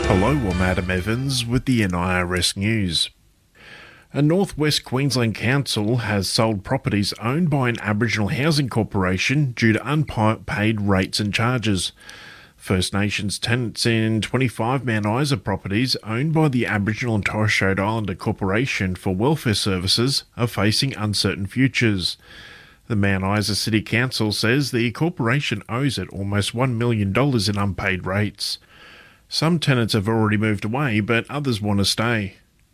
Hello, I'm Adam Evans with the NIRS News. A North West Queensland council has sold properties owned by an Aboriginal housing corporation due to unpaid rates and charges. First Nations tenants in 25 Mount Isa properties owned by the Aboriginal and Torres Strait Islander Corporation for Welfare Services are facing uncertain futures. The Mount Isa City Council says the corporation owes it almost $1 million in unpaid rates. Some tenants have already moved away, but others want to stay.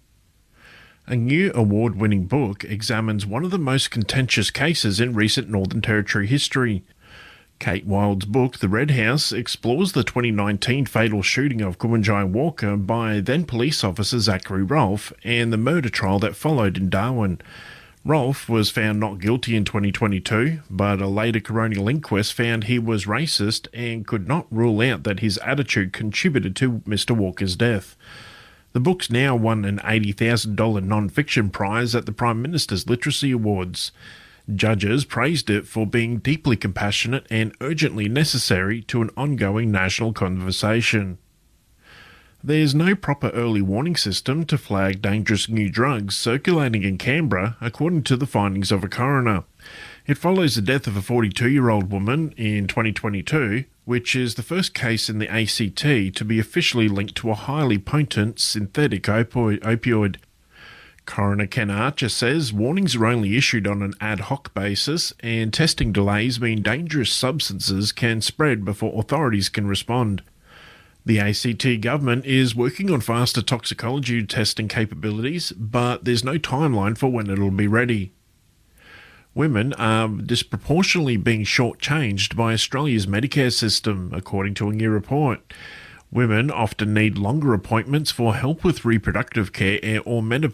A new award-winning book examines one of the most contentious cases in recent Northern Territory history. Kate Wild's book, The Red House, explores the 2019 fatal shooting of Kumanjai Walker by then police officer Zachary Rolfe and the murder trial that followed in Darwin. Rolfe was found not guilty in 2022, but a later coronial inquest found he was racist and could not rule out that his attitude contributed to Mr. Walker's death. The book's now won an $80,000 non-fiction prize at the Prime Minister's Literacy Awards. Judges praised it for being deeply compassionate and urgently necessary to an ongoing national conversation. There's no proper early warning system to flag dangerous new drugs circulating in Canberra, according to the findings of a coroner. It follows the death of a 42-year-old woman in 2022, which is the first case in the ACT to be officially linked to a highly potent synthetic opioid. Coroner Ken Archer says warnings are only issued on an ad hoc basis, and testing delays mean dangerous substances can spread before authorities can respond. The ACT government is working on faster toxicology testing capabilities, but there's no timeline for when it'll be ready. Women are disproportionately being shortchanged by Australia's Medicare system, according to a new report. Women often need longer appointments for help with reproductive care or menopause